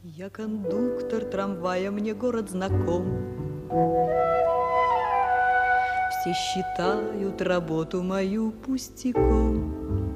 Я кондуктор трамвая, мне город знаком. Все считают работу мою пустяком.